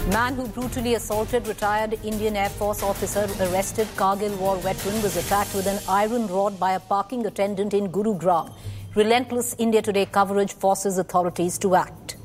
Man who brutally assaulted retired Indian Air Force officer arrested Kargil war veteran was attacked with an iron rod by a parking attendant in Gurugram. Relentless India Today coverage forces authorities to act.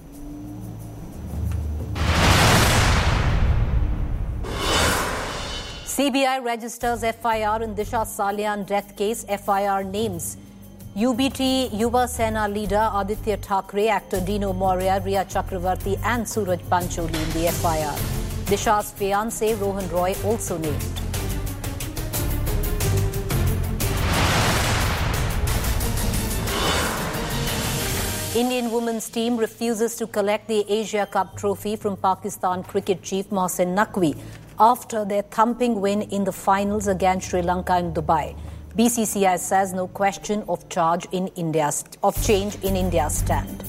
CBI registers FIR in Disha Salian death case. FIR names UBT Yuva Sena leader Aditya Thackeray, actor Dino Moria, Riya Chakravarti and Suraj Pancholi in the FIR. Disha's fiancé Rohan Roy also named. Indian women's team refuses to collect the Asia Cup trophy from Pakistan cricket chief Mohsin Naqvi after their thumping win in the finals against Sri Lanka in Dubai. BCCI says no question of change in India's stand.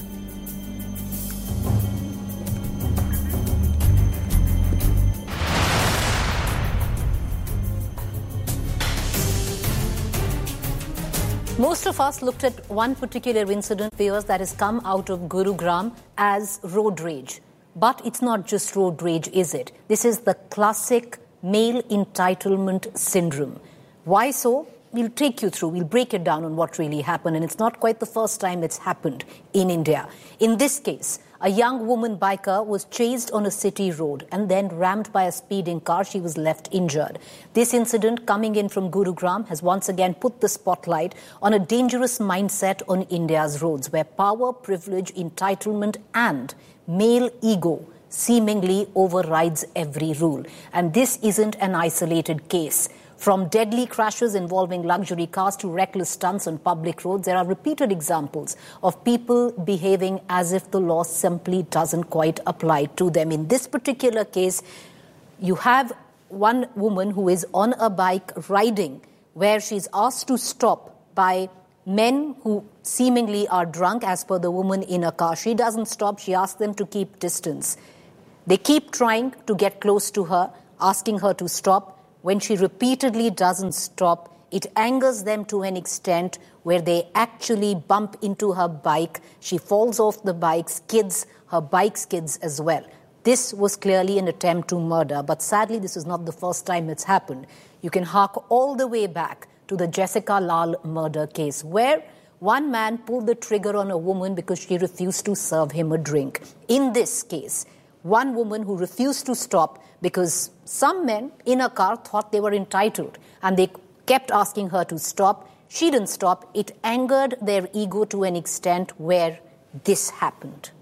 Most of us looked at one particular incident that has come out of Gurugram as road rage. But it's not just road rage, is it? This is the classic male entitlement syndrome. Why so? We'll take you through, we'll break it down on what really happened. And it's not quite the first time it's happened in India. In this case, a young woman biker was chased on a city road and then rammed by a speeding car. She was left injured. This incident coming in from Gurugram has once again put the spotlight on a dangerous mindset on India's roads, where power, privilege, entitlement and male ego seemingly overrides every rule. And this isn't an isolated case. From deadly crashes involving luxury cars to reckless stunts on public roads, there are repeated examples of people behaving as if the law simply doesn't quite apply to them. In this particular case, you have one woman who is on a bike riding, where she's asked to stop by men who seemingly are drunk, as per the woman in a car. She doesn't stop. She asks them to keep distance. They keep trying to get close to her, asking her to stop. When she repeatedly doesn't stop, it angers them to an extent where they actually bump into her bike. She falls off the bike, skids, her bike skids as well. This was clearly an attempt to murder, but sadly this is not the first time it's happened. You can hark all the way back to the Jessica Lal murder case, where one man pulled the trigger on a woman because she refused to serve him a drink. In this case, one woman who refused to stop because some men in a car thought they were entitled and they kept asking her to stop. She didn't stop. It angered their ego to an extent where this happened.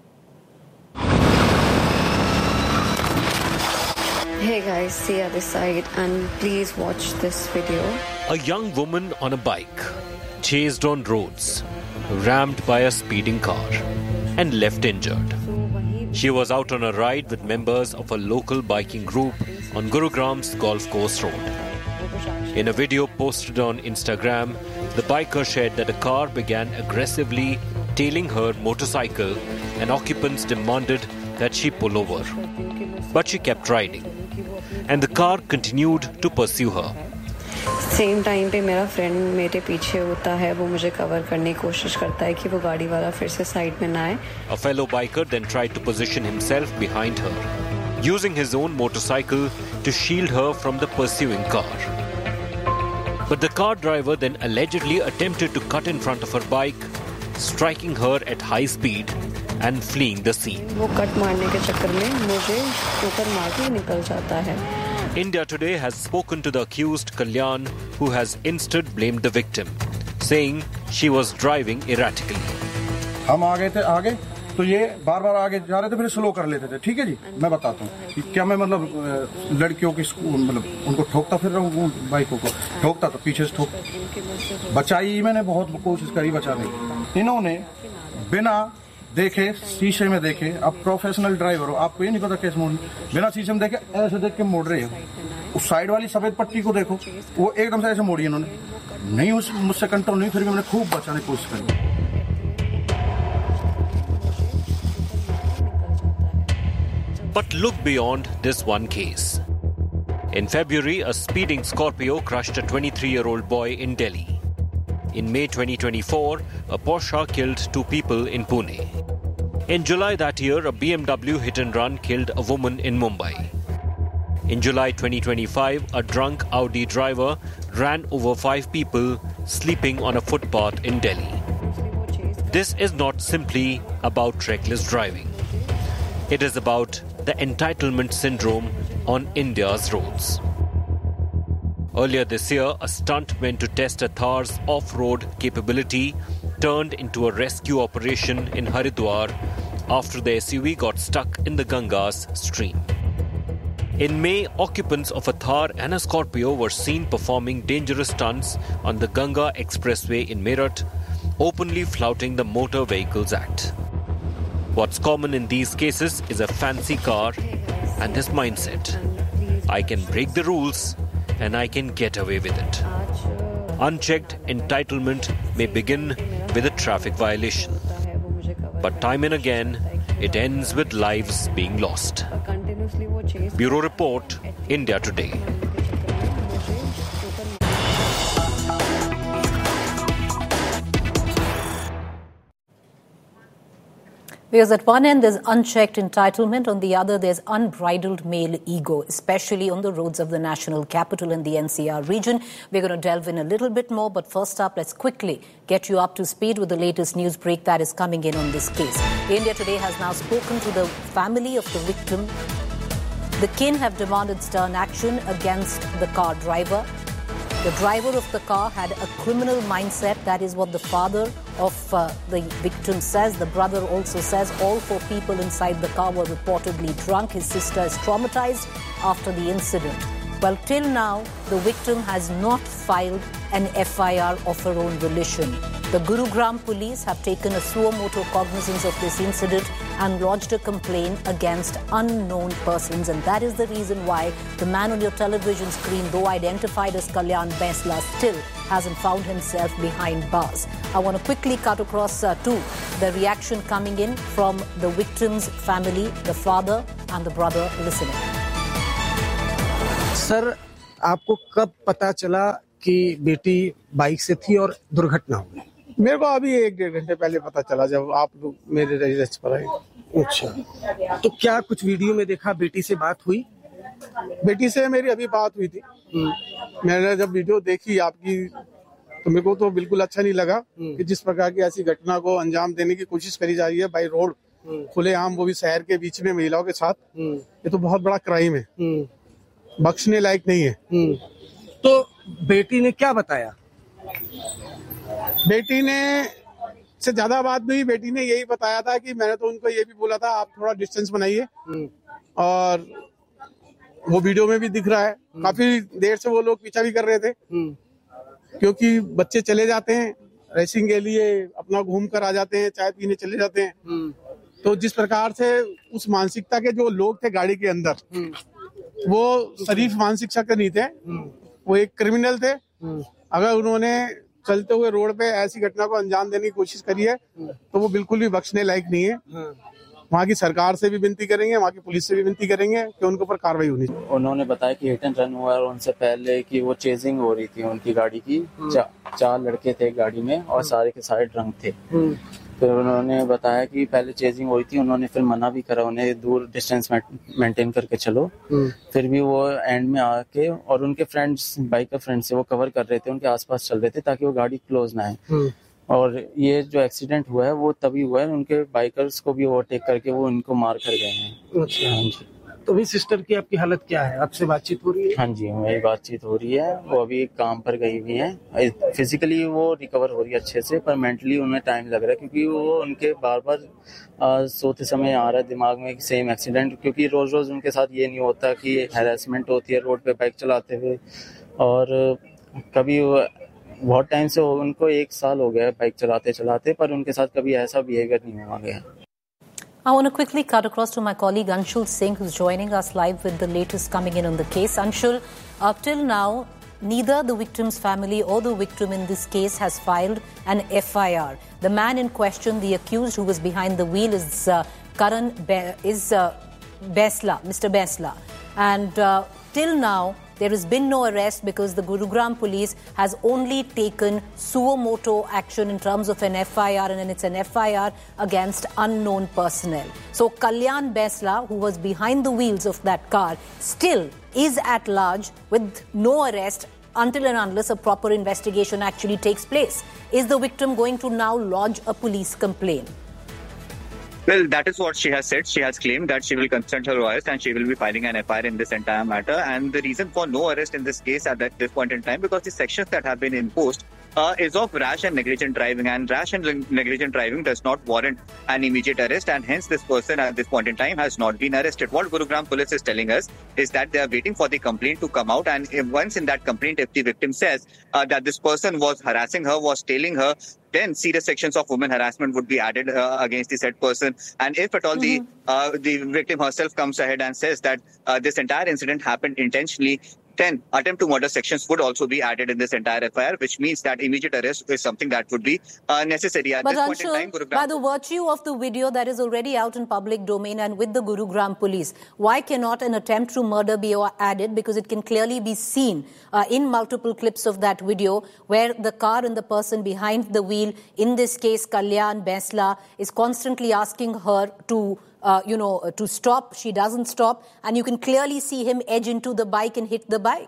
Hey guys, see the other side and please watch this video. A young woman on a bike, chased on roads, rammed by a speeding car and left injured. She was out on a ride with members of a local biking group on Gurugram's Golf Course Road. In a video posted on Instagram, the biker shared that a car began aggressively tailing her motorcycle and occupants demanded that she pull over. But she kept riding, and the car continued to pursue her. Same time पे मेरा friend मेरे पीछे होता है, वो मुझे cover करने की कोशिश करता है कि वो गाड़ी वाला फिर से साइड में ना आए. A fellow biker then tried to position himself behind her, using his own motorcycle to shield her from the pursuing car. But the car driver then allegedly attempted to cut in front of her bike, striking her at high speed and fleeing the scene. वो cut मारने के चक्कर में मुझे ठोकर मार के निकल जाता है. India Today has spoken to the accused Kalyan, who has instead blamed the victim, saying she was driving erratically. हम आगे तो ये बार-बार आगे जा रहे थे, फिर स्लो कर लेते थे. ठीक है जी, मैं बताता हूँ क्या मैं मतलब लड़कियों की मतलब उनको ठोकता फिर रहा हूँ, बाइकों को ठोकता तो पीछे से ठोक बचाई. मैंने बहुत कोशिश करी बचाने की. इन्होंने बिना देखे, शीशे में देखे, आप प्रोफेशनल ड्राइवर हो, आपको ये नहीं पता कैसे मोड़, बिना शीशे में देखे ऐसे देख के मोड़ रहे हो. उस साइड वाली सफेद पट्टी को देखो, वो एकदम से ऐसे मोड़ी इन्होंने. नहीं, मुझसे कंट्रोल नहीं, फिर भी मैंने खूब बचाने की कोशिश करी. But look beyond this one case. In February, a speeding Scorpio crushed a 23-year-old boy in Delhi. In May 2024, a Porsche killed two people in Pune. In July that year, a BMW hit and run killed a woman in Mumbai. In July 2025, a drunk Audi driver ran over 5 people sleeping on a footpath in Delhi. This is not simply about reckless driving. It is about the entitlement syndrome on India's roads. Earlier this year, a stunt meant to test a Thar's off-road capability turned into a rescue operation in Haridwar after the SUV got stuck in the Ganga's stream. In May, occupants of a Thar and a Scorpio were seen performing dangerous stunts on the Ganga Expressway in Meerut, openly flouting the Motor Vehicles Act. What's common in these cases is a fancy car and this mindset. I can break the rules and I can get away with it. Unchecked entitlement may begin with a traffic violation. But time and again, it ends with lives being lost. Bureau Report, India Today. Because at one end there's unchecked entitlement, on the other there's unbridled male ego, especially on the roads of the national capital and the NCR region. We're going to delve in a little bit more, but first up, let's quickly get you up to speed with the latest news break that is coming in on this case. India Today has now spoken to the family of the victim. The kin have demanded stern action against the car driver. The driver of the car had a criminal mindset. That is what the father of the victim says. The brother also says all 4 people inside the car were reportedly drunk. His sister is traumatized after the incident. Well, till now, the victim has not filed an FIR of her own volition. The Gurugram police have taken a suo motu cognizance of this incident and lodged a complaint against unknown persons. And that is the reason why the man on your television screen, though identified as Kalyan Baisla, still hasn't found himself behind bars. I want to quickly cut across to the reaction coming in from the victim's family, the father and the brother listening. Sir, आपको कब पता चला कि बेटी bike से थी और दुर्घटना हो गई? मेरे को अभी 1-1.5 घंटे पहले पता चला जब आप लोग मेरे रेजिडेंस पर आए। अच्छा, तो क्या कुछ वीडियो में देखा? बेटी से बात हुई? बेटी से मेरी अभी बात हुई थी। मैंने जब वीडियो देखी आपकी तो मेरे को तो बिल्कुल अच्छा नहीं लगा कि जिस प्रकार की ऐसी घटना को अंजाम देने की कोशिश करी जा रही है बाई रोड, खुलेआम, वो भी शहर के बीच में महिलाओं के साथ। ये तो बहुत बड़ा क्राइम है, बख्शने लायक नहीं है। तो बेटी ने क्या बताया? बेटी ने से ज्यादा बात नहीं, बेटी ने यही बताया था कि मैंने तो उनको ये भी बोला था आप थोड़ा डिस्टेंस बनाइए, और वो वीडियो में भी दिख रहा है काफी देर से वो लोग पीछा भी कर रहे थे, क्योंकि बच्चे चले जाते हैं रेसिंग के लिए, अपना घूम कर आ जाते हैं, चाय पीने चले जाते हैं। तो जिस प्रकार से उस मानसिकता के जो लोग थे गाड़ी के अंदर, वो शरीफ मानसिकता के नहीं थे, वो एक क्रिमिनल थे। अगर उन्होंने चलते हुए रोड पे ऐसी घटना को अंजाम देने की कोशिश करी है तो वो बिल्कुल भी बख्शने लायक नहीं है। वहाँ की सरकार से भी विनती करेंगे, वहाँ की पुलिस से भी विनती करेंगे कि उनके ऊपर कार्रवाई होनी चाहिए। उन्होंने बताया कि हिट एंड रन हुआ और उनसे पहले कि वो चेजिंग हो रही थी उनकी गाड़ी की। 4 लड़के थे गाड़ी में और सारे के सारे ड्रंक थे। फिर उन्होंने बताया कि पहले चेजिंग हुई थी, उन्होंने फिर मना भी करा उन्हें दूर डिस्टेंस मेंटेन करके चलो। फिर भी वो एंड में आके और उनके फ्रेंड्स, बाइकर फ्रेंड्स से वो कवर कर रहे थे, उनके आसपास चल रहे थे ताकि वो गाड़ी क्लोज ना आए। और ये जो एक्सीडेंट हुआ है वो तभी हुआ है, उनके बाइकर्स को भी ओवरटेक करके वो उनको मार कर गए हैं। अच्छा, हाँ जी। तो भी सिस्टर की आपकी हालत क्या है? आपसे बातचीत हो रही है? हाँ जी, मेरी बातचीत हो रही है। वो अभी काम पर गई हुई है। फिजिकली वो रिकवर हो रही है अच्छे से, पर मेंटली उन्हें टाइम लग रहा है, क्योंकि वो उनके बार बार सोते समय आ रहा है दिमाग में सेम एक्सीडेंट, क्योंकि रोज रोज उनके साथ ये नहीं होता कि हैरेसमेंट होती है रोड पे बाइक चलाते हुए। और कभी बहुत टाइम से उनको 1 साल हो गया है बाइक चलाते चलाते, पर उनके साथ कभी ऐसा बिहेवियर नहीं हुआ गया। I want to quickly cut across to my colleague Anshul Singh, who's joining us live with the latest coming in on the case. Anshul, up till now, neither the victim's family or the victim in this case has filed an FIR. The man in question, the accused who was behind the wheel, is Karan Baisla, Mr. Baisla. And till now, There has been no arrest because the Gurugram police has only taken suo motu action in terms of an FIR, and it's an FIR against unknown personnel. So Kalyan Besla, who was behind the wheels of that car, still is at large with no arrest until and unless a proper investigation actually takes place. Is the victim going to now lodge a police complaint? Well, that is what she has said. She has claimed that she will consent her arrest and she will be filing an FIR in this entire matter. And the reason for no arrest in this case at this point in time, because the sections that have been imposed is of rash and negligent driving, and rash and negligent driving does not warrant an immediate arrest, and hence this person at this point in time has not been arrested. What Gurugram police is telling us is that they are waiting for the complaint to come out, and once in that complaint, if the victim says that this person was harassing her, was tailing her, then serious sections of women harassment would be added against the said person. And if at all the victim herself comes ahead and says that this entire incident happened intentionally, then attempt to murder sections would also be added in this entire FIR, which means that immediate arrest is something that would be necessary at but this point in time. Anshul, by the virtue of the video that is already out in public domain and with the Gurugram police, why cannot an attempt to murder be added? Because it can clearly be seen in multiple clips of that video where the car and the person behind the wheel, in this case Kalyan Besla, is constantly asking her to to stop. She doesn't stop. And you can clearly see him edge into the bike and hit the bike.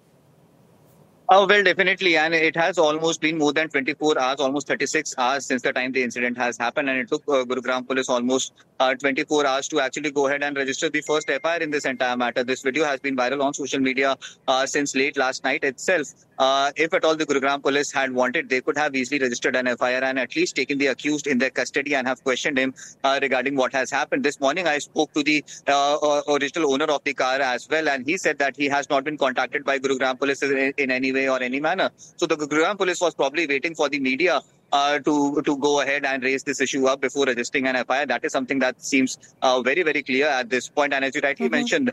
Oh, well, definitely. And it has almost been more than 24 hours, almost 36 hours since the time the incident has happened. And it took Gurugram police almost 24 hours to actually go ahead and register the first FIR in this entire matter. This video has been viral on social media since late last night itself. If at all the Gurugram police had wanted, they could have easily registered an FIR and at least taken the accused in their custody and have questioned him regarding what has happened. This morning, I spoke to the original owner of the car as well, and he said that he has not been contacted by Gurugram police in any way or any manner. So the Gurugram police was probably waiting for the media to go ahead and raise this issue up before registering an FIR. That is something that seems very, very clear at this point. And as you rightly mentioned,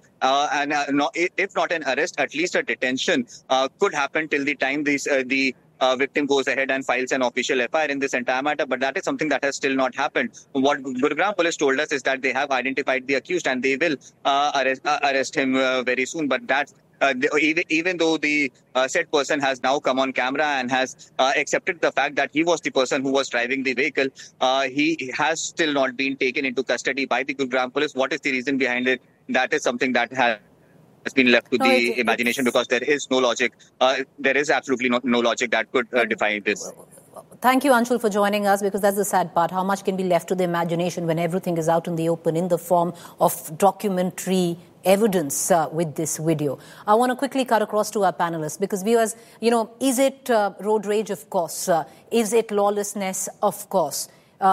if not an arrest, at least a detention could happen till the time the victim goes ahead and files an official FIR in this entire matter. But that is something that has still not happened. What Gurugram police told us is that they have identified the accused and they will arrest him very soon. But that's even though the said person has now come on camera and has accepted the fact that he was the person who was driving the vehicle, he has still not been taken into custody by the Gurugram police. What is the reason behind it? That is something that has been left to the imagination, because there is no logic. There is absolutely no logic that could define this. Thank you, Anshul, for joining us, because that's the sad part. How much can be left to the imagination when everything is out in the open in the form of documentary evidence with this video? I want to quickly cut across to our panelists, because viewers, is it road rage? Of course. Is it lawlessness? Of course.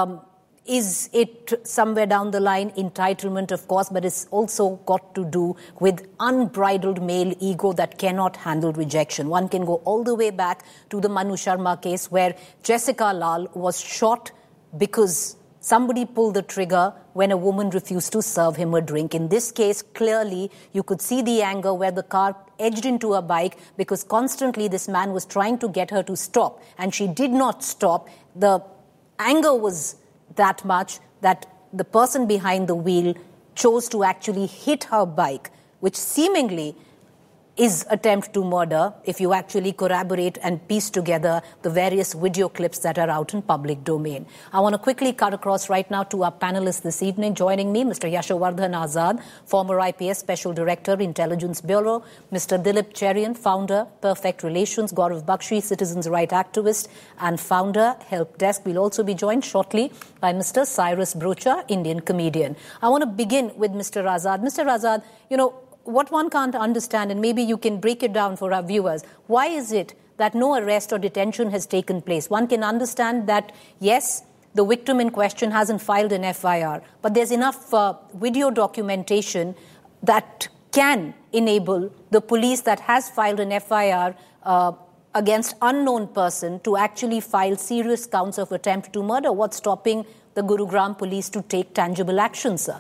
Is it somewhere down the line entitlement? Of course, but it's also got to do with unbridled male ego that cannot handle rejection. One can go all the way back to the Manu Sharma case, where Jessica Lal was shot because somebody pulled the trigger when a woman refused to serve him a drink. In this case, clearly, you could see the anger where the car edged into a bike because constantly this man was trying to get her to stop, and she did not stop. The anger was that much that the person behind the wheel chose to actually hit her bike, which seemingly is attempt to murder if you actually corroborate and piece together the various video clips that are out in public domain. I want to quickly cut across right now to our panelists this evening. Joining me, Mr. Yashovardhan Azad, former IPS Special Director, Intelligence Bureau, Mr. Dilip Cherian, founder, Perfect Relations, Gaurav Bakshi, citizens' right activist and founder, Help Desk. We'll also be joined shortly by Mr. Cyrus Brocha, Indian comedian. I want to begin with Mr. Azad. Mr. Azad, what one can't understand, and maybe you can break it down for our viewers, why is it that no arrest or detention has taken place? One can understand that, yes, the victim in question hasn't filed an FIR, but there's enough video documentation that can enable the police that has filed an FIR against unknown person to actually file serious counts of attempt to murder. What's stopping the Gurugram police to take tangible action, sir?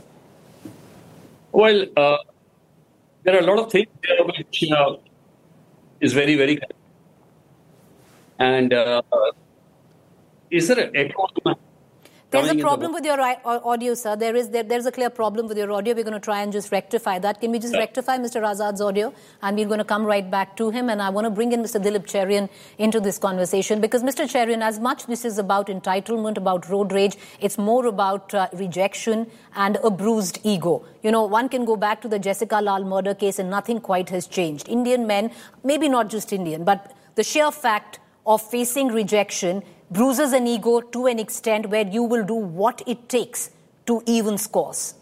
Well, there are a lot of things there which is very, very good. And is there an echo? There's a problem with your audio, sir. There's a clear problem with your audio. We're going to try and just rectify that. Can we just rectify Mr. Azad's audio? And we're going to come right back to him. And I want to bring in Mr. Dilip Cherian into this conversation because, Mr. Cherian, as much this is about entitlement, about road rage, it's more about rejection and a bruised ego. You know, one can go back to the Jessica Lal murder case and nothing quite has changed. Indian men, maybe not just Indian, but the sheer fact of facing rejection bruises an ego to an extent where you will do what it takes to even scores.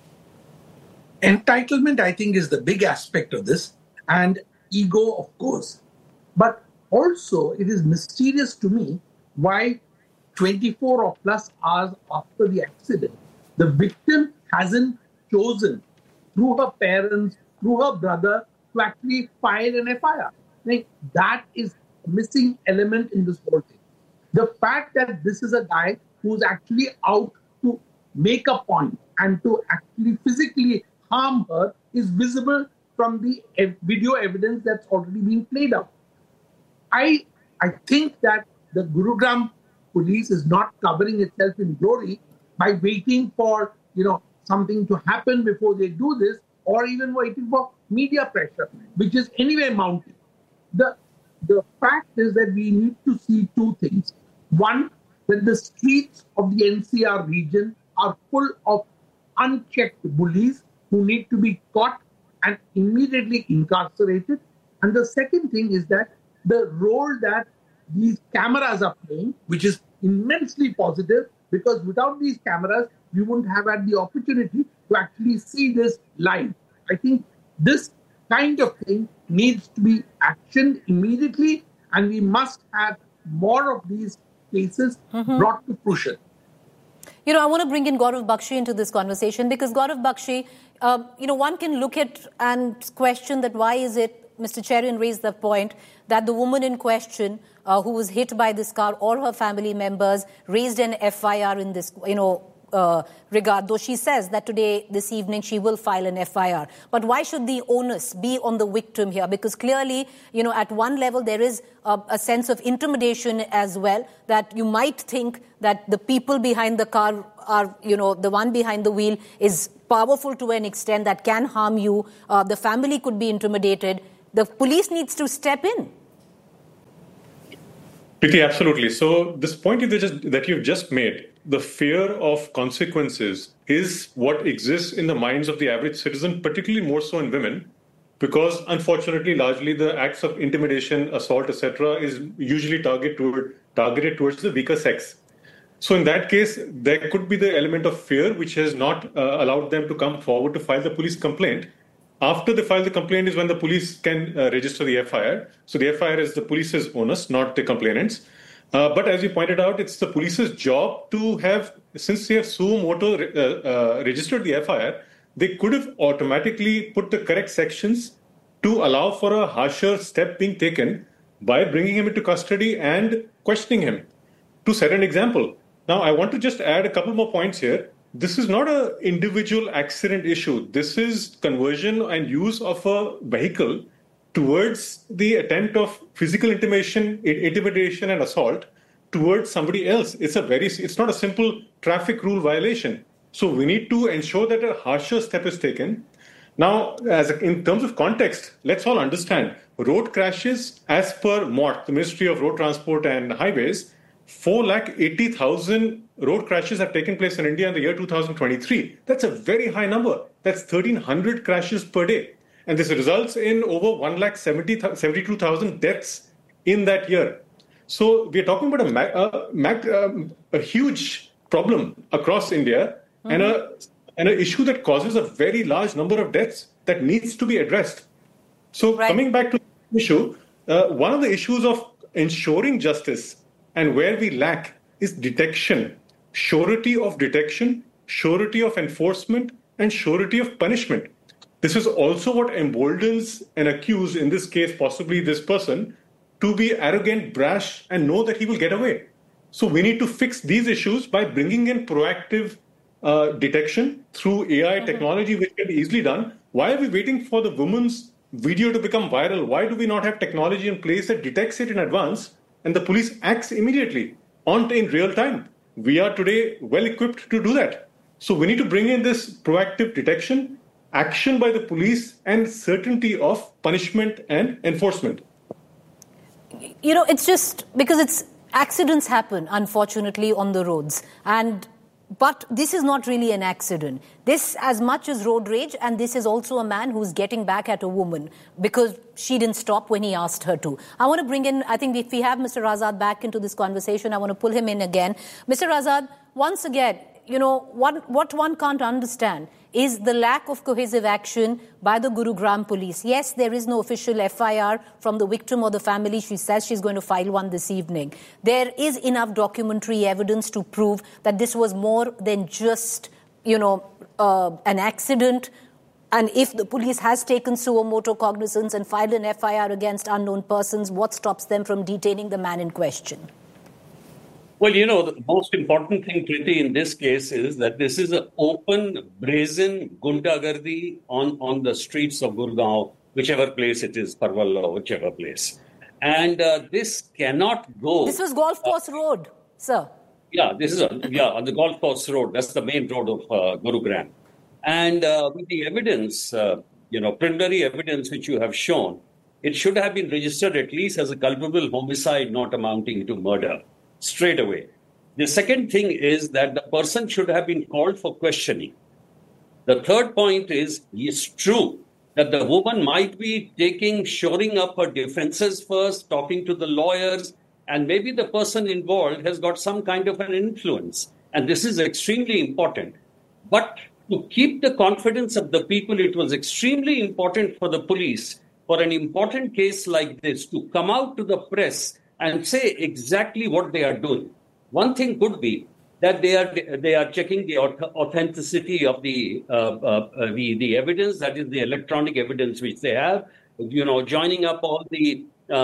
Entitlement, I think, is the big aspect of this, and ego, of course. But also, it is mysterious to me why 24 or plus hours after the accident, the victim hasn't chosen, through her parents, through her brother, to actually file an FIR. Like, that is a missing element in this whole thing. The fact that this is a guy who's actually out to make a point and to actually physically harm her is visible from the video evidence that's already been played out. I think that the Gurugram police is not covering itself in glory by waiting for, something to happen before they do this, or even waiting for media pressure, which is anyway mounting. The fact is that we need to see two things. One, that the streets of the NCR region are full of unchecked bullies who need to be caught and immediately incarcerated. And the second thing is that the role that these cameras are playing, which is immensely positive, because without these cameras, we wouldn't have had the opportunity to actually see this live. I think this kind of thing needs to be actioned immediately, and we must have more of these cases brought to fruition. I want to bring in Gaurav Bakshi into this conversation because Gaurav Bakshi, one can look at and question that why is it, Mr. Cherian raised the point, that the woman in question who was hit by this car or her family members raised an FIR in this, regard, though she says that this evening, she will file an FIR. But why should the onus be on the victim here? Because clearly, at one level, there is a sense of intimidation as well, that you might think that the people behind the car are, the one behind the wheel is powerful to an extent that can harm you. The family could be intimidated. The police needs to step in. Preeti, absolutely. So this point that you've just made, the fear of consequences is what exists in the minds of the average citizen, particularly more so in women, because unfortunately, largely the acts of intimidation, assault, etc., is usually targeted towards the weaker sex. So in that case, there could be the element of fear, which has not allowed them to come forward to file the police complaint. After they file the complaint is when the police can register the FIR. So the FIR is the police's onus, not the complainant's. But as you pointed out, it's the police's job to have, since they have suo moto registered the FIR, they could have automatically put the correct sections to allow for a harsher step being taken by bringing him into custody and questioning him to set an example. Now, I want to just add a couple more points here. This is not an individual accident issue. This is conversion and use of a vehicle towards the attempt of physical intimidation and assault towards somebody else. It's not a simple traffic rule violation. So we need to ensure that a harsher step is taken. Now, in terms of context, let's all understand, road crashes, as per MOT, the Ministry of Road Transport and Highways, 480,000 road crashes have taken place in India in the year 2023. That's a very high number. That's 1,300 crashes per day. And this results in over 172,000 deaths in that year. So we're talking about a huge problem across India and an issue that causes a very large number of deaths that needs to be addressed. So coming back to the issue, one of the issues of ensuring justice and where we lack is detection, surety of detection, surety of enforcement, and surety of punishment. This is also what emboldens an accused, in this case, possibly this person, to be arrogant, brash, and know that he will get away. So we need to fix these issues by bringing in proactive detection through AI technology, which can be easily done. Why are we waiting for the woman's video to become viral? Why do we not have technology in place that detects it in advance and the police acts immediately in real time? we are today well equipped to do that. So we need to bring in this proactive detection, action by the police, and certainty of punishment and enforcement. It's just because accidents happen, unfortunately, on the roads. But this is not really an accident. This, as much as road rage, and this is also a man who's getting back at a woman because she didn't stop when he asked her to. I want to bring in, I think if we have Mr. Azad back into this conversation, I want to pull him in again. Mr. Azad, once again, what one can't understand is the lack of cohesive action by the Gurugram police. Yes, there is no official FIR from the victim or the family. She says she's going to file one this evening. There is enough documentary evidence to prove that this was more than just, an accident. And if the police has taken suo motu cognizance and filed an FIR against unknown persons, what stops them from detaining the man in question? Well, the most important thing, Priti, in this case is that this is an open, brazen gundagardi on the streets of Gurgaon, whichever place it is, Parwal or whichever place. And this cannot go... This was Golf Course Road, sir. Yeah, this is on the Golf Course Road. That's the main road of Gurugram. And with the evidence, preliminary evidence which you have shown, it should have been registered at least as a culpable homicide not amounting to murder. Straight away. The second thing is that the person should have been called for questioning. The third point is, it's true that the woman might be shoring up her defenses first, talking to the lawyers, and maybe the person involved has got some kind of an influence. And this is extremely important. But to keep the confidence of the people, it was extremely important for the police, for an important case like this, to come out to the press and say exactly what they are doing. One thing could be that they are checking the authenticity of the evidence, that is the electronic evidence which they have, joining up all the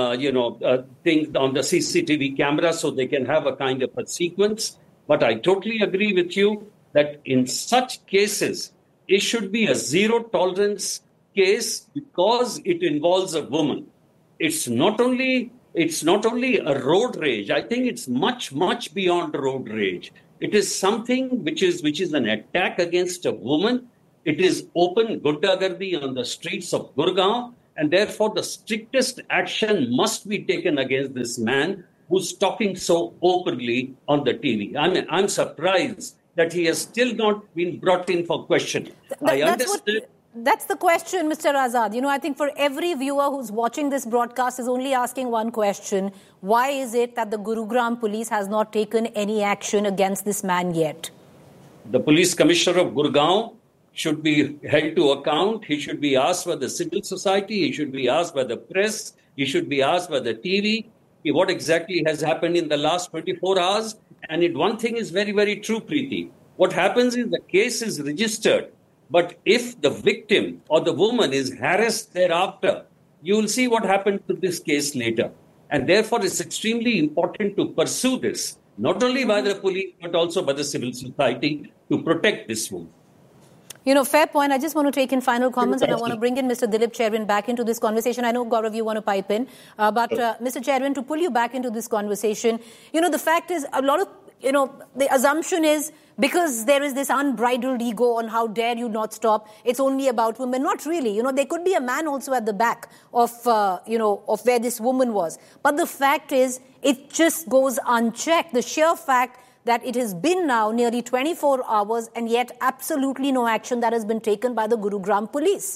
things on the CCTV camera so they can have a kind of a sequence. But I totally agree with you that in such cases, it should be a zero tolerance case because it involves a woman. It's not only a road rage. I think it's much, much beyond road rage. It is something which is an attack against a woman. It is open gundagardi on the streets of Gurgaon, and therefore the strictest action must be taken against this man who's talking so openly on the TV. I'm surprised that he has still not been brought in for questioning. That's the question, Mr. Azad. I think for every viewer who's watching this broadcast is only asking one question. Why is it that the Gurugram police has not taken any action against this man yet? The police commissioner of Gurgaon should be held to account. He should be asked by the civil society. He should be asked by the press. He should be asked by the TV. What exactly has happened in the last 24 hours? And one thing is very, very true, Preeti. What happens is the case is registered. But if the victim or the woman is harassed thereafter, you will see what happened to this case later. And therefore, it's extremely important to pursue this, not only by the police, but also by the civil society to protect this woman. Fair point. I just want to take in final comments and I want to bring in Mr. Dilip Chairman back into this conversation. I know, Gaurav, you want to pipe in. But Mr. Chairman, to pull you back into this conversation, the fact is a lot of, the assumption is because there is this unbridled ego on how dare you not stop, it's only about women. Not really. There could be a man also at the back of where this woman was. But the fact is, it just goes unchecked. The sheer fact that it has been now nearly 24 hours and yet absolutely no action that has been taken by the Gurugram police.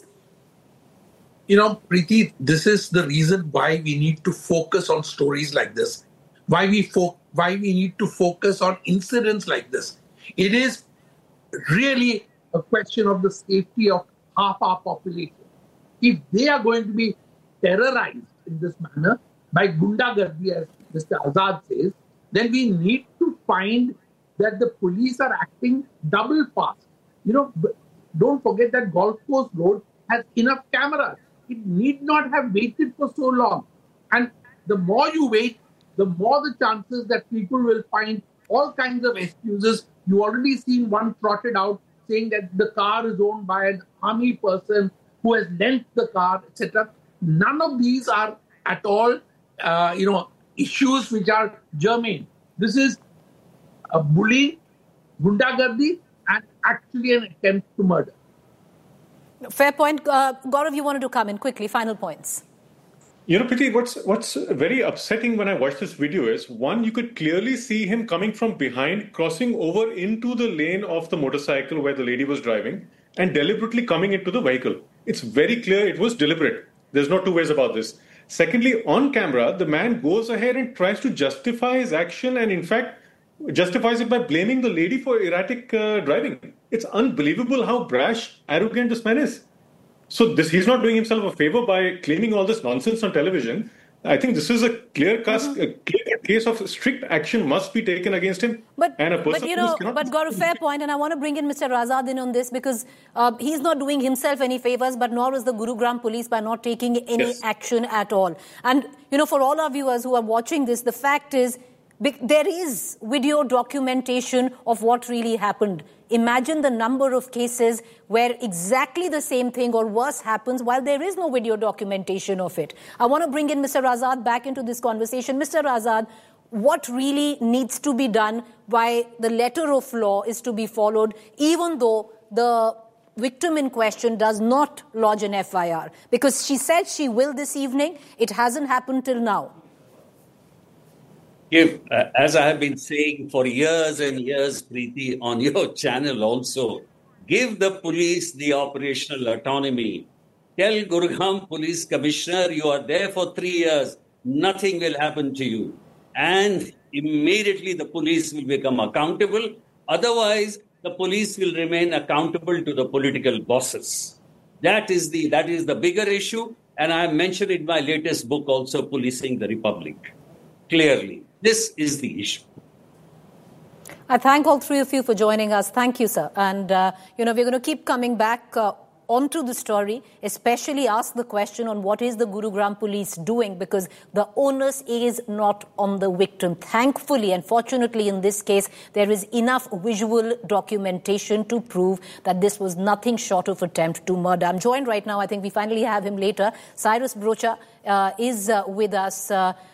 Preeti, this is the reason why we need to focus on stories like this. Why we need to focus on incidents like this. It is really a question of the safety of half our population. If they are going to be terrorized in this manner by gundagardi, as Mr. Azad says, then we need to find that the police are acting double fast. Don't forget that Golf Course Road has enough cameras. It need not have waited for so long. And the more you wait, the more the chances that people will find all kinds of excuses. You already seen one trotted out saying that the car is owned by an army person who has lent the car, etc. None of these are at all, issues which are germane. This is bullying, gundagardi, and actually an attempt to murder. Fair point. Gaurav, you wanted to come in quickly. Final points. You know, Preeti, what's very upsetting when I watch this video is, one, you could clearly see him coming from behind, crossing over into the lane of the motorcycle where the lady was driving, and deliberately coming into the vehicle. It's very clear it was deliberate. There's no two ways about this. Secondly, on camera, the man goes ahead and tries to justify his action and, in fact, justifies it by blaming the lady for erratic driving. It's unbelievable how brash, arrogant this man is. So he's not doing himself a favor by claiming all this nonsense on television. I think this is a clear case of strict action must be taken against him. But Gaurav, fair point, and I want to bring in Mr. Azad in on this because he's not doing himself any favors, but nor is the Gurugram police by not taking any action at all. And, for all our viewers who are watching this, the fact is, there is video documentation of what really happened. Imagine the number of cases where exactly the same thing or worse happens while there is no video documentation of it. I want to bring in Mr. Azad back into this conversation. Mr. Azad, what really needs to be done by the letter of law is to be followed, even though the victim in question does not lodge an FIR? Because she said she will this evening. It hasn't happened till now. As I have been saying for years and years, Preeti, on your channel also, give the police the operational autonomy. Tell Gurugram Police Commissioner, you are there for 3 years, nothing will happen to you. And immediately the police will become accountable. Otherwise, the police will remain accountable to the political bosses. That is the bigger issue. And I mentioned in my latest book also, Policing the Republic. Clearly. This is the issue. I thank all three of you for joining us. Thank you, sir. And, we're going to keep coming back onto the story, especially ask the question on what is the Gurugram police doing, because the onus is not on the victim. Thankfully and fortunately in this case, there is enough visual documentation to prove that this was nothing short of attempt to murder. I'm joined right now, I think we finally have him later. Cyrus Brocha is with us.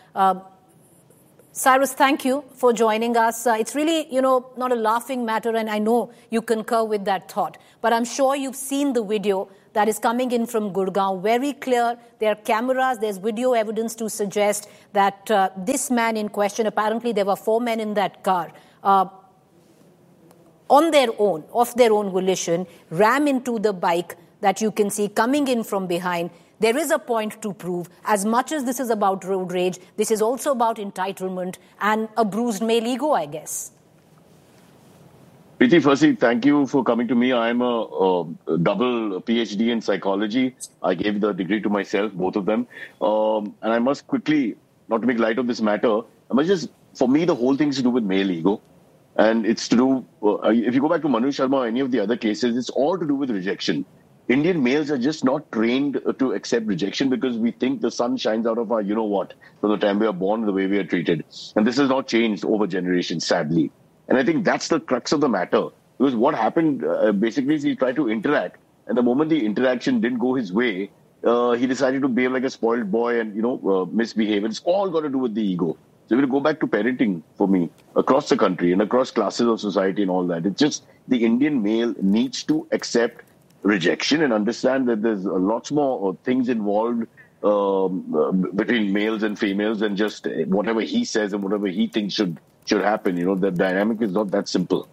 Cyrus, thank you for joining us. It's really, not a laughing matter, and I know you concur with that thought. But I'm sure you've seen the video that is coming in from Gurgaon. Very clear. There are cameras, there's video evidence to suggest that this man in question, apparently there were 4 men in that car, of their own volition, ram into the bike that you can see coming in from behind. There is a point to prove. As much as this is about road rage, this is also about entitlement and a bruised male ego, I guess. Preeti, firstly, thank you for coming to me. I'm a double PhD in psychology. I gave the degree to myself, both of them. And I must quickly, not to make light of this matter, for me, the whole thing is to do with male ego. And it's to do, if you go back to Manu Sharma or any of the other cases, it's all to do with rejection. Indian males are just not trained to accept rejection because we think the sun shines out of our from the time we are born, the way we are treated. And this has not changed over generations, sadly. And I think that's the crux of the matter. Because what happened, basically, is he tried to interact. And the moment the interaction didn't go his way, he decided to behave like a spoiled boy and, misbehave. And it's all got to do with the ego. So we'll go back to parenting for me across the country and across classes of society and all that. It's just the Indian male needs to accept rejection and understand that there's lots more things involved between males and females than just whatever he says and whatever he thinks should happen. The dynamic is not that simple.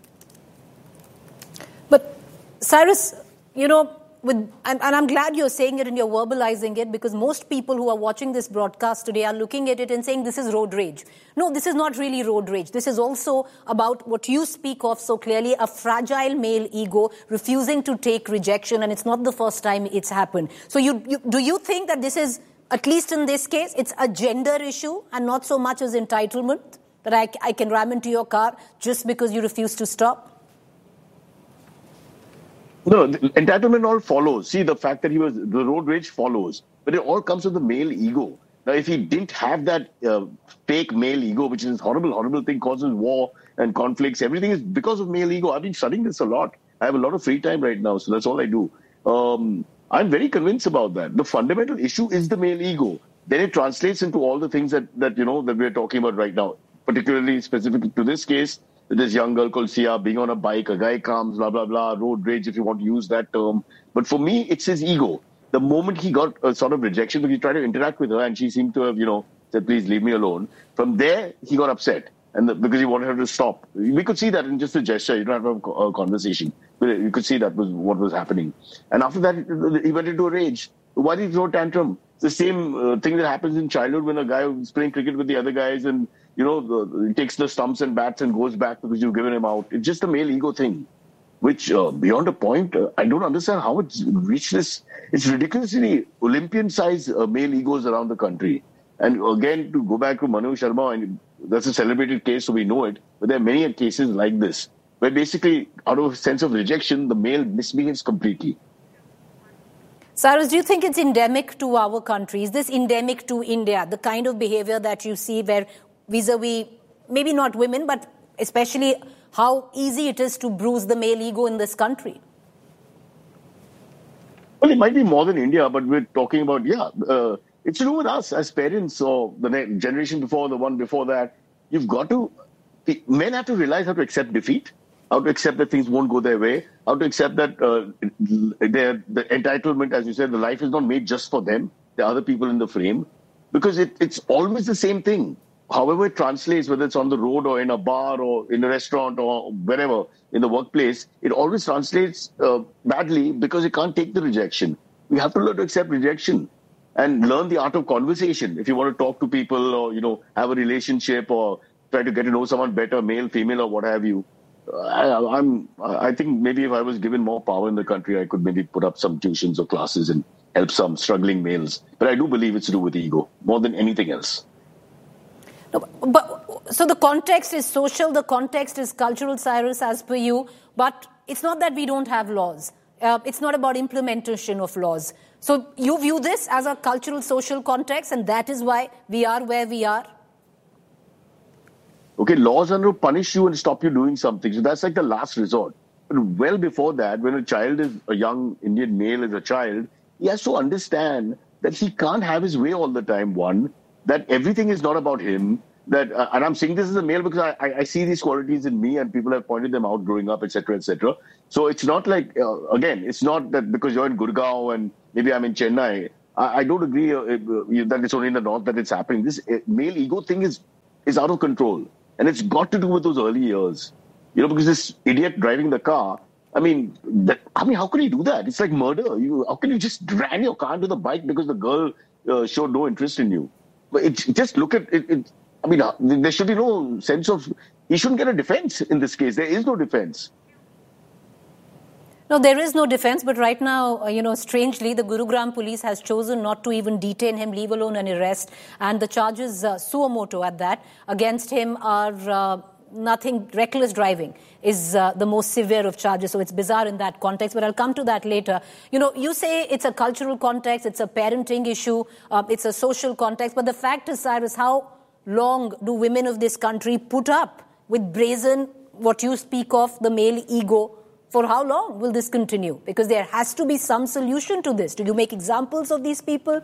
But Cyrus, and I'm glad you're saying it and you're verbalizing it, because most people who are watching this broadcast today are looking at it and saying this is road rage. No, this is not really road rage. This is also about what you speak of so clearly, a fragile male ego refusing to take rejection, and it's not the first time it's happened. So do you think that this is, at least in this case, it's a gender issue and not so much as entitlement, that I can ram into your car just because you refuse to stop? No, entitlement all follows. See, the fact that the road rage follows, but it all comes with the male ego. Now, if he didn't have that fake male ego, which is this horrible, horrible thing, causes war and conflicts, everything is because of male ego. I've been studying this a lot. I have a lot of free time right now, so that's all I do. I'm very convinced about that. The fundamental issue is the male ego. Then it translates into all the things that we're talking about right now, particularly specific to this case, with this young girl called Sia being on a bike. A guy comes, blah, blah, blah, road rage, if you want to use that term. But for me, it's his ego. The moment he got a sort of rejection, because he tried to interact with her and she seemed to have, said, please leave me alone. From there, he got upset because he wanted her to stop. We could see that in just a gesture. You don't have to have a conversation. You could see that was what was happening. And after that, he went into a rage. Why did he throw a tantrum? It's the same thing that happens in childhood when a guy is playing cricket with the other guys and, he takes the stumps and bats and goes back because you've given him out. It's just a male ego thing, which beyond a point, I don't understand how it's reached this. It's ridiculously Olympian-sized male egos around the country. And again, to go back to Manu Sharma, and that's a celebrated case, so we know it. But there are many cases like this, where basically, out of a sense of rejection, the male misbehaves completely. Cyrus, do you think it's endemic to our country? Is this endemic to India? The kind of behavior that you see where vis-a-vis, maybe not women, but especially how easy it is to bruise the male ego in this country? Well, it might be more than India, but we're talking about, it's to do with us as parents or the generation before, the one before that. Men have to realize how to accept defeat, how to accept that things won't go their way, how to accept that the entitlement, as you said, the life is not made just for them. There are other people in the frame. Because it's always the same thing. However it translates, whether it's on the road or in a bar or in a restaurant or wherever, in the workplace, it always translates badly because you can't take the rejection. We have to learn to accept rejection and learn the art of conversation. If you want to talk to people or, have a relationship or try to get to know someone better, male, female, or what have you. I think maybe if I was given more power in the country, I could maybe put up some tuitions or classes and help some struggling males. But I do believe it's to do with ego more than anything else. No, so the context is social, the context is cultural, Cyrus, as per you. But it's not that we don't have laws. It's not about implementation of laws. So you view this as a cultural, social context, and that is why we are where we are? Okay, laws are to punish you and stop you doing something. So that's like the last resort. But well before that, when a young Indian male is a child, he has to understand that he can't have his way all the time, one, that everything is not about him, that, and I'm saying this as a male because I see these qualities in me and people have pointed them out growing up, etc., etc. So it's not like, again, it's not that because you're in Gurgaon and maybe I'm in Chennai, I don't agree that it's only in the north that it's happening. This male ego thing is out of control. And it's got to do with those early years. Because this idiot driving the car, how could he do that? It's like murder. How can you just ram your car into the bike because the girl showed no interest in you? But just look at it. There should be no sense of... He shouldn't get a defense in this case. There is no defense. No, there is no defense. But right now, strangely, the Gurugram police has chosen not to even detain him, leave alone an arrest. And the charges, suo motu at that, against him are... nothing, reckless driving is the most severe of charges. So it's bizarre in that context, but I'll come to that later. You say it's a cultural context, it's a parenting issue, it's a social context. But the fact is, Cyrus, how long do women of this country put up with brazen, what you speak of, the male ego? For how long will this continue? Because there has to be some solution to this. Do you make examples of these people?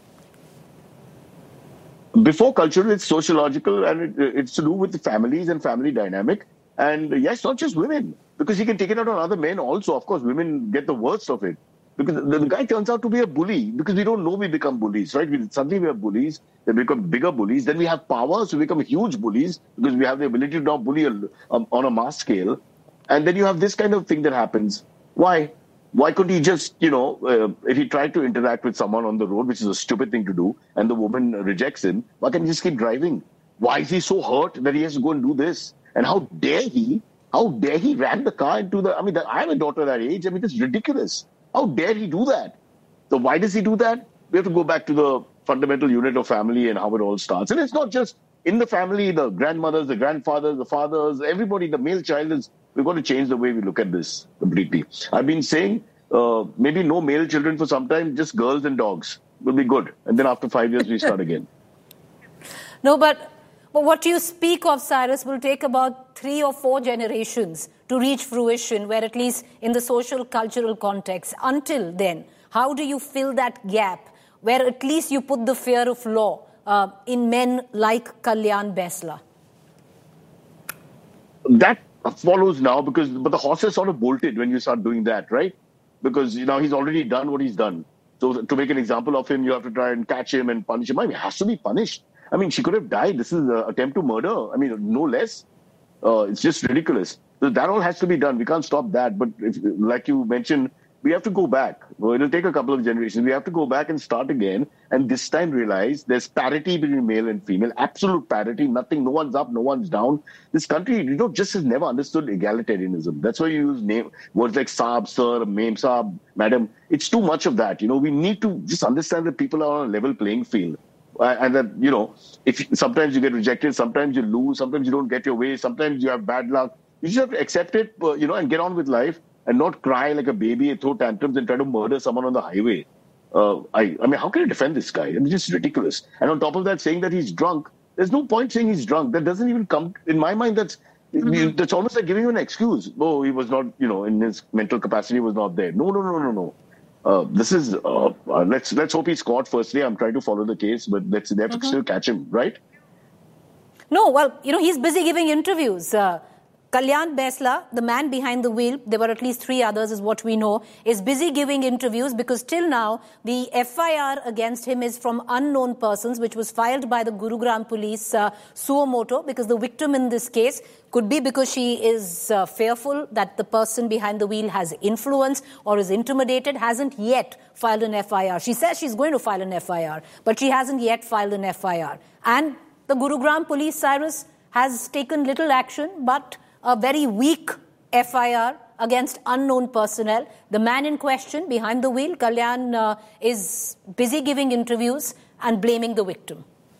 Before cultural, it's sociological and it's to do with the families and family dynamic. And yes, not just women, because he can take it out on other men also. Of course, women get the worst of it. Because the guy turns out to be a bully, because we don't know we become bullies, right? Suddenly we are bullies, they become bigger bullies. Then we have power, so we become huge bullies, because we have the ability to now bully on a mass scale. And then you have this kind of thing that happens. Why? Why couldn't he just, if he tried to interact with someone on the road, which is a stupid thing to do, and the woman rejects him, why can't he just keep driving? Why is he so hurt that he has to go and do this? And how dare he ram the car into I have a daughter that age. It's ridiculous. How dare he do that? So why does he do that? We have to go back to the fundamental unit of family and how it all starts. And it's not just in the family, the grandmothers, the grandfathers, the fathers, everybody, the male child is... We've got to change the way we look at this completely. I've been saying maybe no male children for some time, just girls and dogs will be good. And then after 5 years, we start again. No, but what you speak of, Cyrus, will take about 3 or 4 generations to reach fruition, where at least in the social, cultural context. Until then, how do you fill that gap where at least you put the fear of law in men like Kalyan Baesla? that follows now but the horse has sort of bolted when you start doing that, right? Because now he's already done what he's done. So to make an example of him, you have to try and catch him and punish him. I mean, he has to be punished. I mean, she could have died. This is an attempt to murder. I mean, no less. It's just ridiculous. So that all has to be done. We can't stop that. But like you mentioned, we have to go back. Well, it'll take a couple of generations. We have to go back and start again. And this time realize there's parity between male and female. Absolute parity. Nothing. No one's up. No one's down. This country, just has never understood egalitarianism. That's why you use words like Saab, Sir, Ma'am, Saab, Madam. It's too much of that. We need to just understand that people are on a level playing field. And that, if sometimes you get rejected, sometimes you lose, sometimes you don't get your way, sometimes you have bad luck. You just have to accept it, and get on with life and not cry like a baby and throw tantrums and try to murder someone on the highway. I mean, how can I defend this guy? It's just ridiculous. And on top of that, saying that he's drunk, there's no point saying he's drunk. That doesn't even come, in my mind, that's almost like giving him an excuse. Oh, he was not, in his mental capacity was not there. No. This is, let's hope he's caught firstly. I'm trying to follow the case, but they have to still catch him, right? No, well, he's busy giving interviews. Kalyan Baesla, the man behind the wheel, there were at least 3 others is what we know, is busy giving interviews because till now the FIR against him is from unknown persons, which was filed by the Gurugram police suo moto, because the victim in this case could be because she is fearful that the person behind the wheel has influence or is intimidated, hasn't yet filed an FIR. She says she's going to file an FIR, but she hasn't yet filed an FIR. And the Gurugram police, Cyrus, has taken little action, but a very weak FIR against unknown personnel. The man in question behind the wheel, Kalyan, is busy giving interviews and blaming the victim.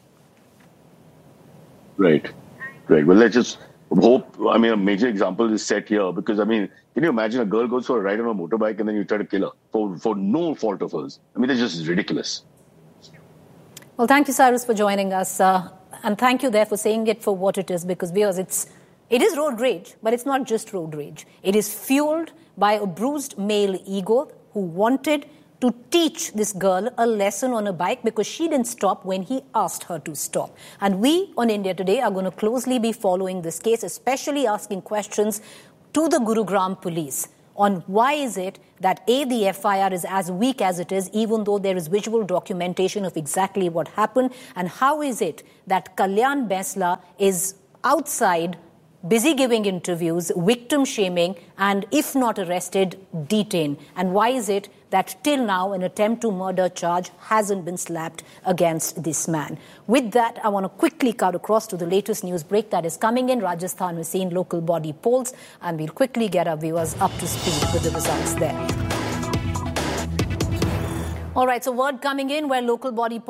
Right. Well, let's just hope, a major example is set here because, can you imagine a girl goes for a ride on a motorbike and then you try to kill her for no fault of hers? That's just ridiculous. Well, thank you, Cyrus, for joining us. And thank you there for saying it for what it is, because viewers, it is road rage, but it's not just road rage. It is fueled by a bruised male ego who wanted to teach this girl a lesson on a bike because she didn't stop when he asked her to stop. And we on India Today are going to closely be following this case, especially asking questions to the Gurugram police on why is it that the FIR is as weak as it is, even though there is visual documentation of exactly what happened, and how is it that Kalyan Baesla is outside busy giving interviews, victim shaming, and if not arrested, detained. And why is it that till now an attempt to murder charge hasn't been slapped against this man? With that, I want to quickly cut across to the latest news break that is coming in. Rajasthan has seen local body polls, and we'll quickly get our viewers up to speed with the results there. All right, so word coming in where local body polls